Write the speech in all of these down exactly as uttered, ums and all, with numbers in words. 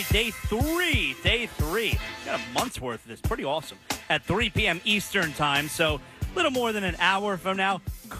Day three, day three. Got a month's worth of this. Pretty awesome. At three p.m. Eastern time, so a little more than an hour from now,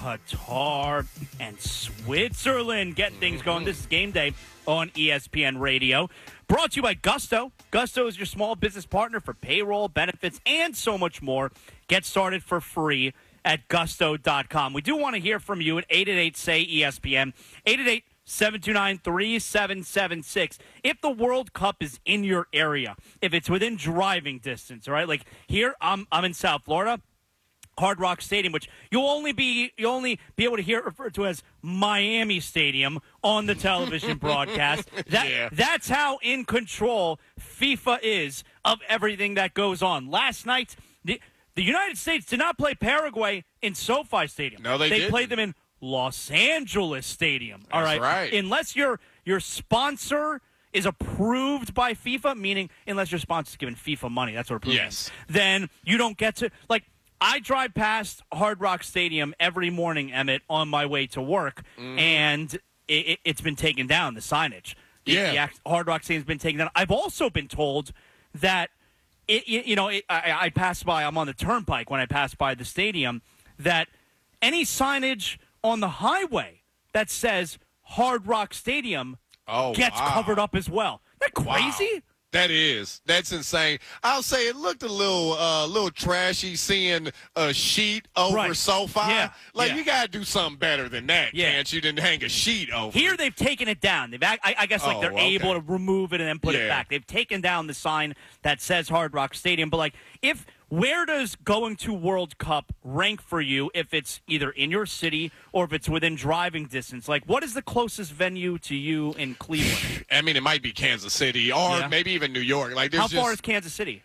Qatar and Switzerland getting things going. This is Game Day on E S P N Radio. Brought to you by Gusto. Gusto is your small business partner for payroll, benefits, and so much more. Get started for free at gusto dot com. We do want to hear from you at eight eight eight, S A Y, E S P N, eight eight eight, seven two nine, three seven seven six. If the World Cup is in your area, if it's within driving distance, all right? Like here, I'm I'm in South Florida, Hard Rock Stadium, which you'll only be you'll only be able to hear it referred to as Miami Stadium on the television broadcast. That Yeah. That's how in control FIFA is of everything that goes on. Last night, the, the United States did not play Paraguay in SoFi Stadium. No, they They didn't. played them in Los Angeles Stadium. All That's right? right. Unless your your sponsor is approved by FIFA, meaning unless your sponsor's given FIFA money, that's what approved Yes. means, then you don't get to, like, I drive past Hard Rock Stadium every morning, Emmett, on my way to work, Mm. and it, it, it's been taken down, the signage. The- Yeah. the act- Hard Rock Stadium's been taken down. I've also been told that, it, you you know, it, I, I pass by, I'm on the turnpike when I pass by the stadium, that any signage on the highway that says Hard Rock Stadium Oh, gets wow. covered up as well. Isn't that Wow. crazy? That is. That's insane. I'll say it looked a little uh, little trashy seeing a sheet over Right. SoFi. Yeah. Like, Yeah. you got to do something better than that, Yeah. can't you? Didn't hang a sheet over Here it. they've taken it down. They've, I, I guess, like Oh, they're okay. able to remove it and then put it Yeah. back. They've taken down the sign that says Hard Rock Stadium. But like, if where does going to World Cup rank for you? If it's either in your city or if it's within driving distance, like what is the closest venue to you in Cleveland? I mean, it might be Kansas City or Yeah. maybe even New York. Like, there's How just, far is Kansas City?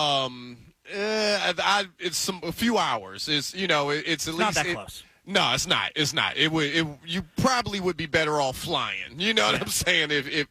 Um, uh, I, it's some a few hours. It's you know, it, it's at Not least that it- close. No, it's not. It's not. It would. It, you probably would be better off flying. You know what Yeah. I'm saying? If, if